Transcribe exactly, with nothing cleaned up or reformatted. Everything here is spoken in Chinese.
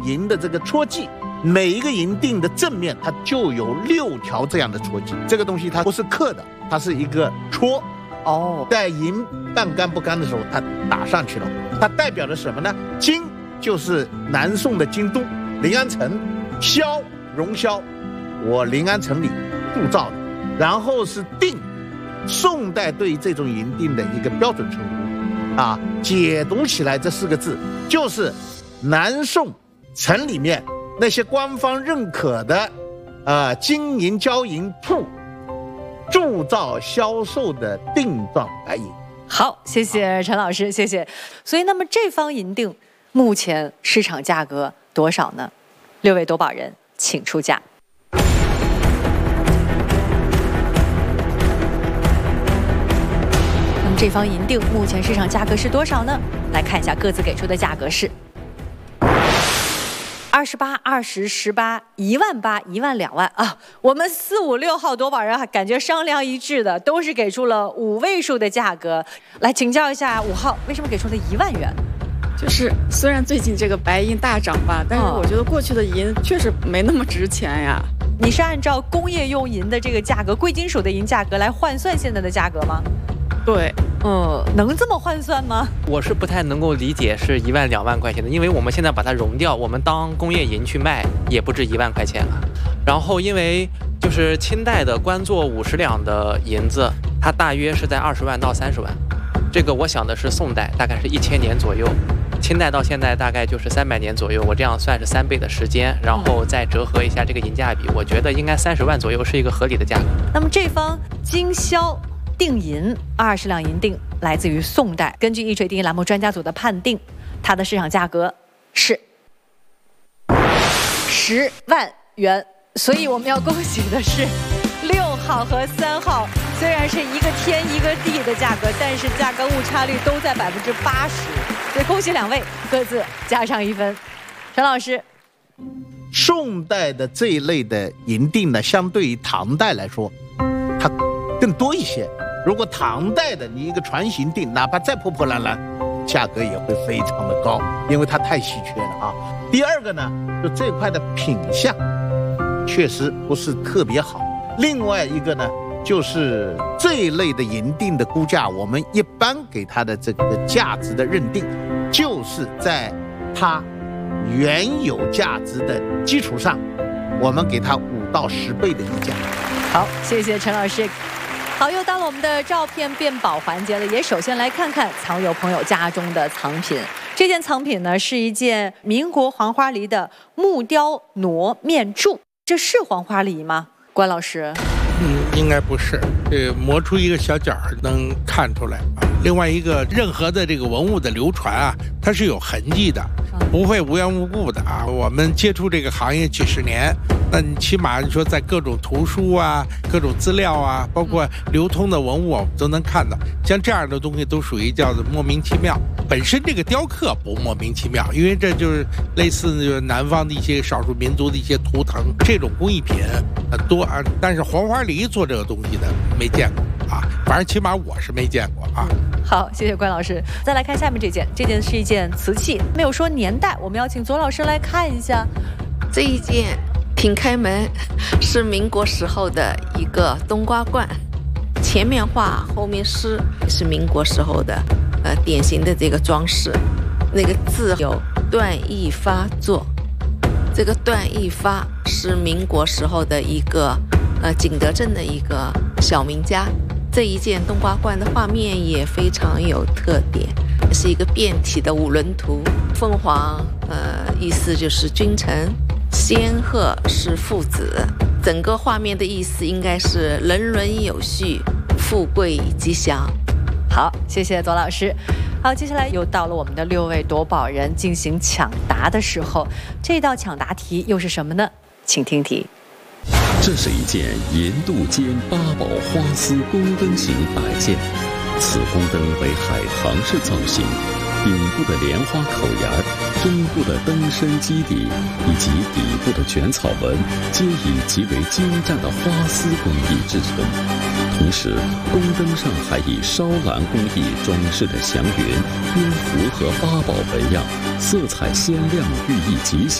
银的这个戳记，每一个银锭的正面它就有六条这样的戳记。这个东西它不是刻的，它是一个戳。 哦， 在银半干不干的时候，它打上去了。它代表的什么呢？金就是南宋的京都临安城，萧荣萧，我临安城里铸造的。然后是锭，宋代对这种银锭的一个标准称呼啊，解读起来这四个字就是南宋城里面那些官方认可的呃金银交银铺铸造销售的锭状白银。 好，谢谢陈老师，谢谢。所以那么这方银锭目前市场价格多少呢？六位夺宝人请出价。这方银锭目前市场价格是多少呢？来看一下各自给出的价格是二十八、二十、十八、一万八、一万、两万啊！我们四五六号夺宝人感觉商量一致的，都是给出了五位数的价格。来请教一下五号，为什么给出了一万元？ 就是虽然最近这个白银大涨吧，但是我觉得过去的银确实没那么值钱呀。 你是按照工业用银的这个价格，贵金属的银价格来换算现在的价格吗？ 对， 嗯，能这么换算吗？ 我是不太能够理解是一万两万块钱的，因为我们现在把它熔掉，我们当工业银去卖也不值一万块钱了。然后因为就是清代的官做五十两的银子，它大约是在二十万到三十万。这个我想的是宋代，大概是一千年左右。清代到现在大概就是三百年左右，我这样算是三倍的时间，然后再折合一下这个银价比，我觉得应该三十万左右是一个合理的价格。 那么这方金宵锭银二十两银锭来自于宋代，根据一锤定音栏目专家组的判定，它的市场价格是十万元。所以我们要恭喜的是六号和三号，虽然是一个天一个地的价格，但是价格误差率都在百分之八十。所以恭喜两位各自加上一分。陈老师， 宋代的这一类的银锭呢，相对于唐代来说，它更多一些。如果唐代的你一个船形锭，哪怕再破破烂烂，价格也会非常的高，因为它太稀缺了啊。第二个呢，就这块的品相确实不是特别好。另外一个呢，就是这一类的银锭的估价，我们一般给它的这个价值的认定，就是在它原有价值的基础上，我们给它五到十倍的溢价。 好，谢谢陈老师。好，又到了我们的照片辨宝环节了，也首先来看看藏友朋友家中的藏品。这件藏品呢，是一件民国黄花梨的木雕傩面柱，这是黄花梨吗？关老师？ 嗯，应该不是，呃，磨出一个小角能看出来啊。另外一个，任何的这个文物的流传啊，它是有痕迹的，不会无缘无故的啊。我们接触这个行业几十年，那你起码你说在各种图书啊、各种资料啊，包括流通的文物，我们都能看到。像这样的东西都属于叫做莫名其妙。本身这个雕刻不莫名其妙，因为这就是类似就是南方的一些少数民族的一些图腾，这种工艺品很多啊。但是黄花梨做这个东西的没见过啊，反正起码我是没见过啊。 好，谢谢关老师。再来看下面这件，这件是一件瓷器，没有说年代，我们要请左老师来看一下。 这一件品开门是民国时候的一个冬瓜罐，前面画后面诗，是民国时候的呃典型的这个装饰。那个字有段义发作，这个段义发是民国时候的一个呃景德镇的一个小名家。这一件冬瓜罐的画面也非常有特点，是一个变体的五轮图，凤凰呃意思就是君臣，仙鹤是父子，整个画面的意思应该是人伦有序，富贵吉祥。 好，谢谢左老师。好，接下来又到了我们的六位夺宝人进行抢答的时候，这道抢答题又是什么呢？请听题。 这是一件银镀间八宝花丝宫灯型摆件，此宫灯为海棠式造型，顶部的莲花口沿、中部的灯身基底以及底部的卷草纹，皆以极为精湛的花丝工艺制成。同时，宫灯上还以烧蓝工艺装饰着祥云、蝙蝠和八宝纹样，色彩鲜亮，寓意吉祥。